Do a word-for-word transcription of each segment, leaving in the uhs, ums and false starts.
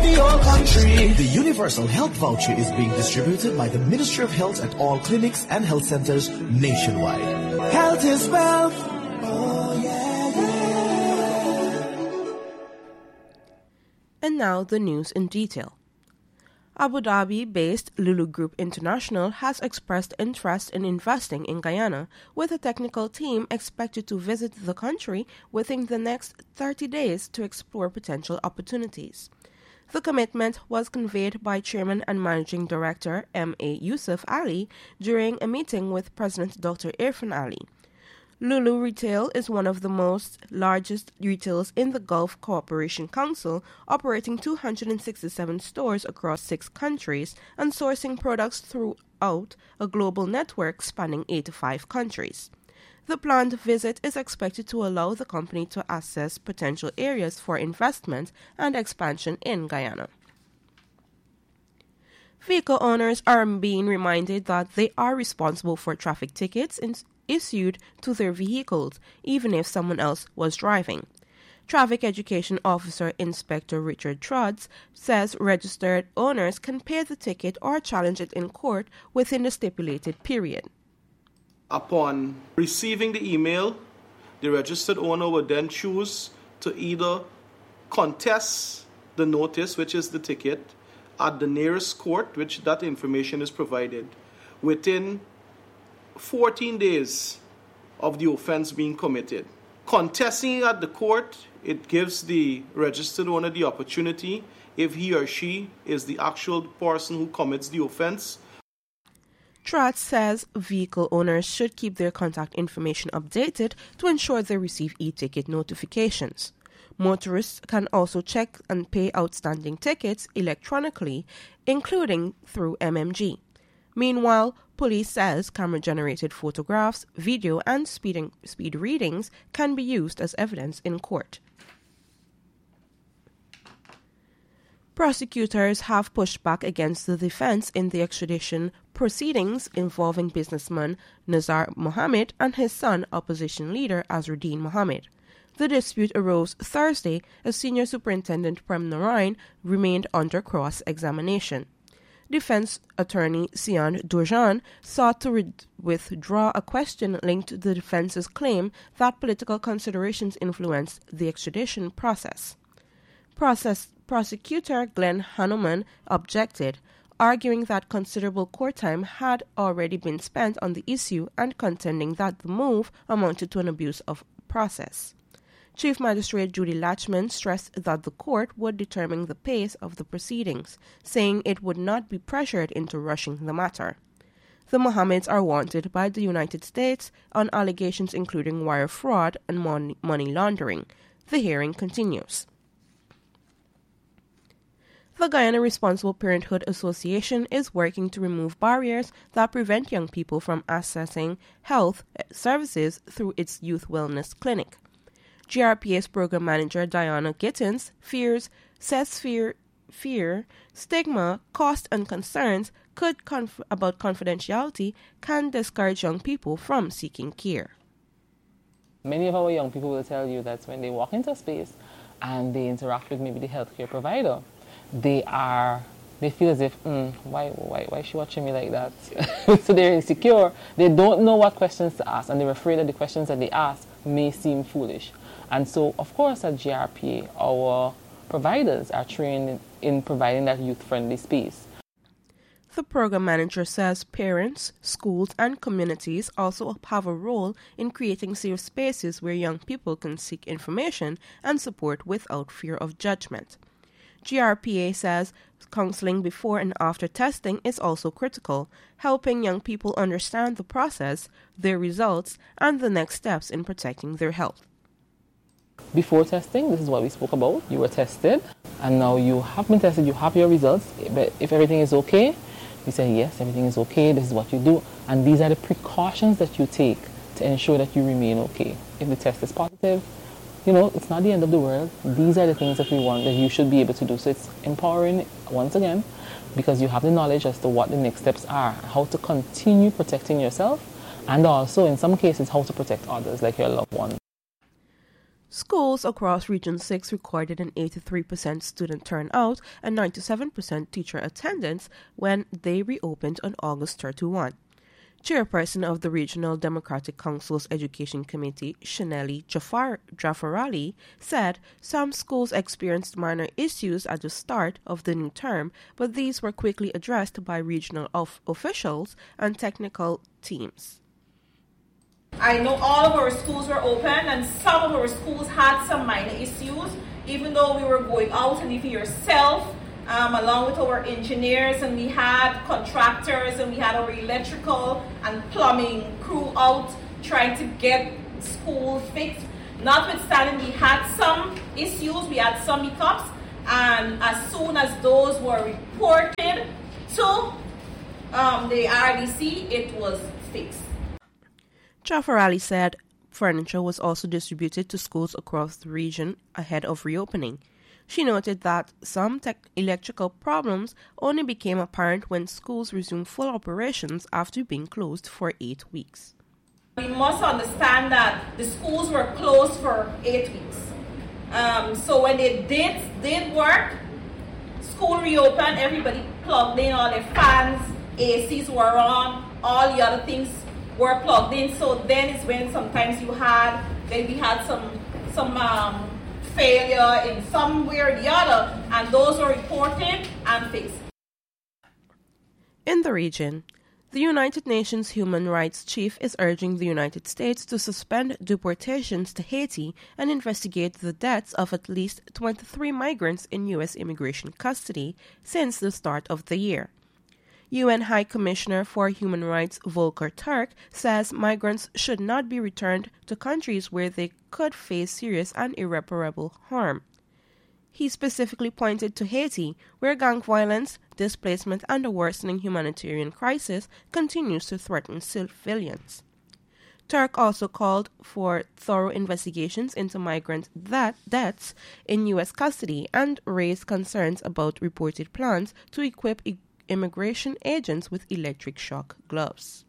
for your country. The Universal Health Voucher is being distributed by the Ministry of Health at all clinics and health centers nationwide. Health is wealth. Oh, yeah, yeah. And now the news in detail. Abu Dhabi-based Lulu Group International has expressed interest in investing in Guyana, with a technical team expected to visit the country within the next thirty days to explore potential opportunities. The commitment was conveyed by Chairman and Managing Director M A Yusuf Ali during a meeting with President Doctor Irfan Ali. Lulu Retail is one of the most largest retailers in the Gulf Cooperation Council, operating two hundred sixty-seven stores across six countries and sourcing products throughout a global network spanning eighty-five countries. The planned visit is expected to allow the company to assess potential areas for investment and expansion in Guyana. Vehicle owners are being reminded that they are responsible for traffic tickets in issued to their vehicles, even if someone else was driving. Traffic Education Officer Inspector Richard Trudds says registered owners can pay the ticket or challenge it in court within the stipulated period. Upon receiving the email, the registered owner would then choose to either contest the notice, which is the ticket, at the nearest court, which that information is provided, within fourteen days of the offense being committed. Contesting at the court, it gives the registered owner the opportunity, if he or she is the actual person who commits the offense. Trotz says vehicle owners should keep their contact information updated to ensure they receive e-ticket notifications. Motorists can also check and pay outstanding tickets electronically, including through M M G. Meanwhile, police says camera-generated photographs, video, and speeding, speed readings can be used as evidence in court. Prosecutors have pushed back against the defense in the extradition proceedings involving businessman Nazar Mohammed and his son, opposition leader Azruddin Mohammed. The dispute arose Thursday as Senior Superintendent Prem Narain remained under cross-examination. Defense attorney Sian Durjan sought to re- withdraw a question linked to the defense's claim that political considerations influenced the extradition process. Process prosecutor Glenn Hanuman objected, arguing that considerable court time had already been spent on the issue and contending that the move amounted to an abuse of process. Chief Magistrate Judy Latchman stressed that the court would determine the pace of the proceedings, saying it would not be pressured into rushing the matter. The Mohammeds are wanted by the United States on allegations including wire fraud and mon- money laundering. The hearing continues. The Guyana Responsible Parenthood Association is working to remove barriers that prevent young people from accessing health services through its youth wellness clinic. G R P A's program manager Diana Gittins fears, says fear, fear, stigma, cost, and concerns could conf- about confidentiality can discourage young people from seeking care. Many of our young people will tell you that when they walk into a space and they interact with maybe the healthcare provider, they are they feel as if, mm, why why why is she watching me like that? So they're insecure. They don't know what questions to ask, and they're afraid that the questions that they ask may seem foolish. And so, of course, at G R P A, our providers are trained in providing that youth-friendly space. The program manager says parents, schools, and communities also have a role in creating safe spaces where young people can seek information and support without fear of judgment. G R P A says counseling before and after testing is also critical, helping young people understand the process, their results, and the next steps in protecting their health. Before testing, this is what we spoke about. You were tested, and now you have been tested, you have your results. But if everything is okay, we say, yes, everything is okay, this is what you do. And these are the precautions that you take to ensure that you remain okay. If the test is positive, you know, it's not the end of the world. These are the things that we want, that you should be able to do. So it's empowering, once again, because you have the knowledge as to what the next steps are, how to continue protecting yourself, and also, in some cases, how to protect others, like your loved ones. Schools across Region six recorded an eighty-three percent student turnout and ninety-seven percent teacher attendance when they reopened on August thirty-first. Chairperson of the Regional Democratic Council's Education Committee, Shanelli Jafar, Jafarali, said some schools experienced minor issues at the start of the new term, but these were quickly addressed by regional of officials and technical teams. I know all of our schools were open and some of our schools had some minor issues, even though we were going out and even yourself, um, along with our engineers, and we had contractors and we had our electrical and plumbing crew out trying to get schools fixed. Notwithstanding, we had some issues, we had some hiccups, and as soon as those were reported to um, the R D C, it was fixed. Jafarali said furniture was also distributed to schools across the region ahead of reopening. She noted that some tech electrical problems only became apparent when schools resumed full operations after being closed for eight weeks. We must understand that the schools were closed for eight weeks. Um, so when they did, did work, school reopened, everybody plugged in, all their fans, A Cs were on, all the other things were plugged in. So then is when sometimes you had, then we had some, some um, failure in some way or the other, and those were reported and fixed. In the region, the United Nations Human Rights Chief is urging the United States to suspend deportations to Haiti and investigate the deaths of at least twenty-three migrants in U S immigration custody since the start of the year. U N High Commissioner for Human Rights Volker Turk says migrants should not be returned to countries where they could face serious and irreparable harm. He specifically pointed to Haiti, where gang violence, displacement, and a worsening humanitarian crisis continues to threaten civilians. Turk also called for thorough investigations into migrant that deaths in U S custody and raised concerns about reported plans to equip immigration agents with electric shock gloves.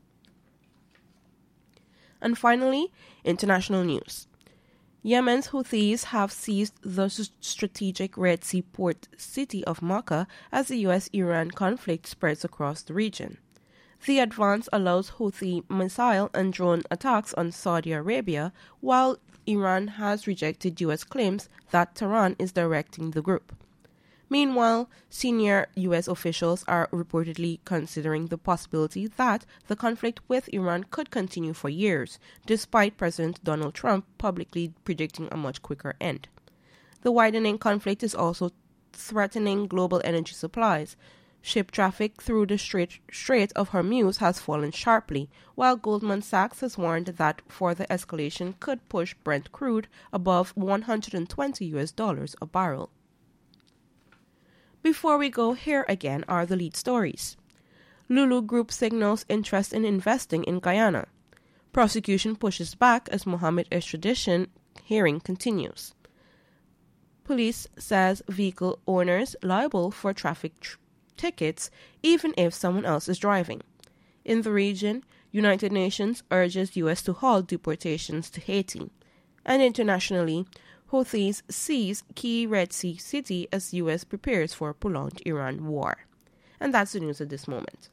And finally, international news. Yemen's Houthis have seized the strategic Red Sea port city of Makkah as the U S Iran conflict spreads across the region. The advance allows Houthi missile and drone attacks on Saudi Arabia, while Iran has rejected U S claims that Tehran is directing the group. Meanwhile, senior U S officials are reportedly considering the possibility that the conflict with Iran could continue for years, despite President Donald Trump publicly predicting a much quicker end. The widening conflict is also threatening global energy supplies. Ship traffic through the Strait, Strait of Hormuz has fallen sharply, while Goldman Sachs has warned that further escalation could push Brent crude above one hundred twenty U S dollars a barrel. Before we go, here again are the lead stories. Lulu Group signals interest in investing in Guyana. Prosecution pushes back as Mohammed extradition hearing continues. Police says vehicle owners liable for traffic tr- tickets even if someone else is driving. In the region, United Nations urges U S to halt deportations to Haiti. And internationally, Houthis seize key Red Sea city as U S prepares for a prolonged Iran war. And that's the news at this moment.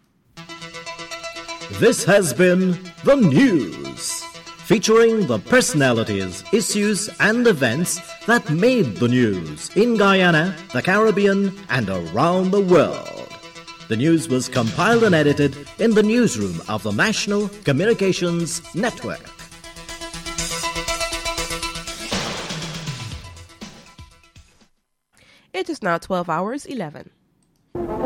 This has been The News, featuring the personalities, issues, and events that made the news in Guyana, the Caribbean, and around the world. The news was compiled and edited in the newsroom of the National Communications Network. It is now twelve hours eleven.